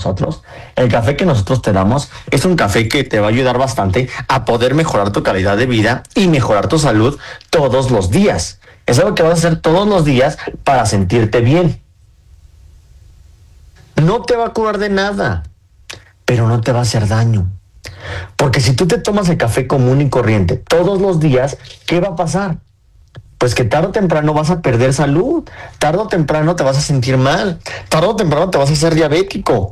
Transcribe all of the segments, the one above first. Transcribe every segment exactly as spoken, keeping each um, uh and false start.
nosotros, el café que nosotros te damos, es un café que te va a ayudar bastante a poder mejorar tu calidad de vida y mejorar tu salud todos los días. Es algo que vas a hacer todos los días para sentirte bien. No te va a curar de nada, pero no te va a hacer daño. Porque si tú te tomas el café común y corriente todos los días, ¿qué va a pasar? Pues que tarde o temprano vas a perder salud, tarde o temprano te vas a sentir mal, tarde o temprano te vas a hacer diabético.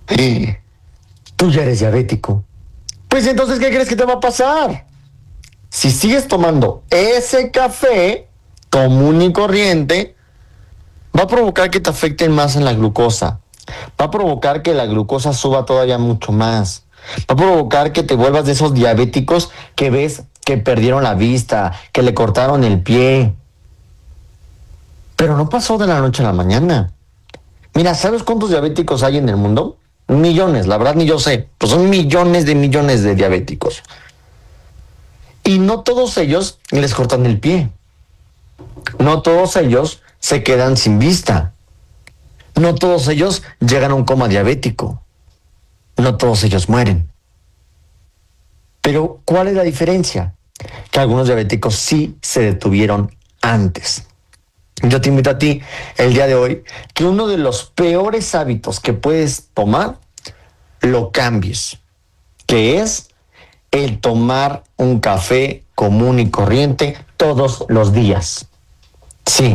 Tú ya eres diabético. Pues entonces, ¿qué crees que te va a pasar? Si sigues tomando ese café común y corriente, va a provocar que te afecten más en la glucosa. Va a provocar que la glucosa suba todavía mucho más. Va a provocar que te vuelvas de esos diabéticos que ves que perdieron la vista, que le cortaron el pie. Pero no pasó de la noche a la mañana. Mira, ¿sabes cuántos diabéticos hay en el mundo? Millones, la verdad ni yo sé. Pues son millones de millones de diabéticos. Y no todos ellos les cortan el pie. No todos ellos se quedan sin vista. No todos ellos llegan a un coma diabético. No todos ellos mueren. Pero, ¿cuál es la diferencia? Que algunos diabéticos sí se detuvieron antes. Yo te invito a ti, el día de hoy, que uno de los peores hábitos que puedes tomar, lo cambies. Que es el tomar un café común y corriente todos los días. Sí.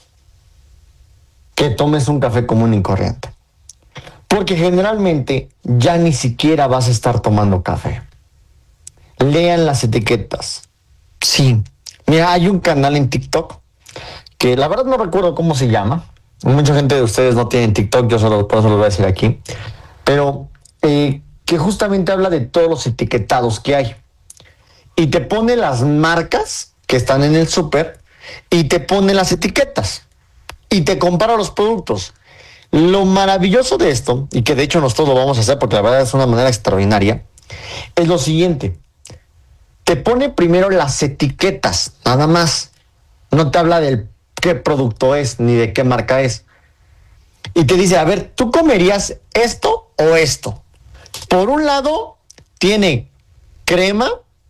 Que tomes un café común y corriente. Porque generalmente ya ni siquiera vas a estar tomando café. Lean las etiquetas. Sí. Mira, hay un canal en TikTok que la verdad no recuerdo cómo se llama. Mucha gente de ustedes no tienen TikTok, yo solo, por eso lo voy a decir aquí. Pero eh, que justamente habla de todos los etiquetados que hay. Y te pone las marcas que están en el súper y te pone las etiquetas. Y te compara los productos. Lo maravilloso de esto, y que de hecho nosotros lo vamos a hacer porque la verdad es una manera extraordinaria, es lo siguiente. Te pone primero las etiquetas, nada más. No te habla del qué producto es, ni de qué marca es. Y te dice, a ver, ¿tú comerías esto o esto? Por un lado, tiene crema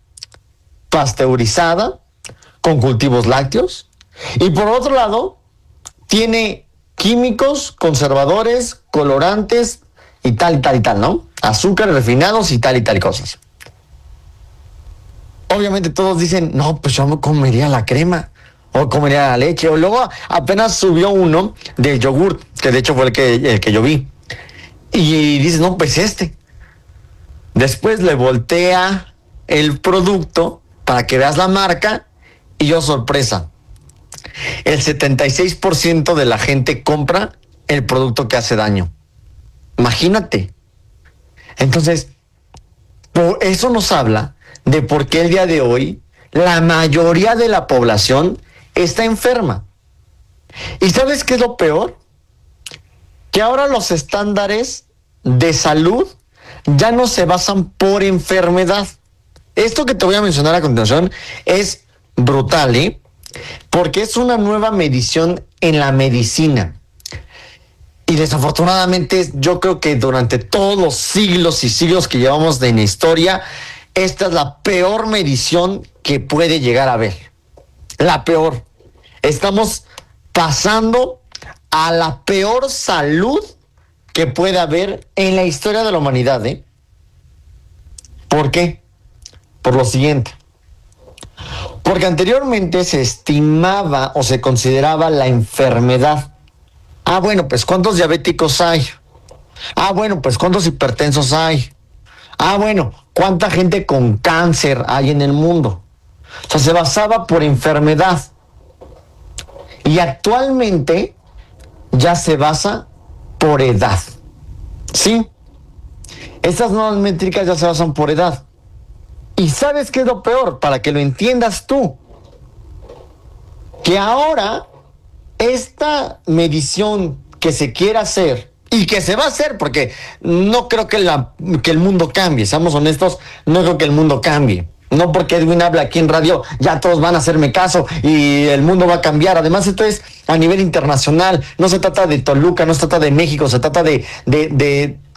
pasteurizada con cultivos lácteos. Y por otro lado, tiene químicos, conservadores, colorantes y tal y tal y tal, ¿no? Azúcares refinados y tal y tal y cosas. Obviamente todos dicen, no, pues yo me comería la crema o comería la leche. O luego apenas subió uno del yogur, que de hecho fue el que, el que yo vi. Y dices, no, pues este. Después le voltea el producto para que veas la marca y yo, sorpresa. El setenta y seis por ciento de la gente compra el producto que hace daño. Imagínate. Entonces, por eso nos habla de por qué el día de hoy la mayoría de la población está enferma. ¿Y sabes qué es lo peor? Que ahora los estándares de salud ya no se basan por enfermedad. Esto que te voy a mencionar a continuación es brutal, ¿eh? Porque es una nueva medición en la medicina. Y desafortunadamente yo creo que durante todos los siglos y siglos que llevamos en la historia, esta es la peor medición que puede llegar a haber. La peor. Estamos pasando a la peor salud que puede haber en la historia de la humanidad, ¿eh? ¿Por qué? Por lo siguiente. Porque anteriormente se estimaba o se consideraba la enfermedad. Ah, bueno, pues ¿cuántos diabéticos hay? Ah, bueno, pues ¿cuántos hipertensos hay? Ah, bueno, ¿cuánta gente con cáncer hay en el mundo? O sea, se basaba por enfermedad. Y actualmente ya se basa por edad. ¿Sí? Estas nuevas métricas ya se basan por edad. ¿Y sabes qué es lo peor? Para que lo entiendas tú. Que ahora esta medición que se quiere hacer y que se va a hacer, porque no creo que, la, que el mundo cambie, seamos honestos, no creo que el mundo cambie. No porque Edwin habla aquí en radio, ya todos van a hacerme caso y el mundo va a cambiar. Además, esto es a nivel internacional. No se trata de Toluca, no se trata de México, se trata de, de, de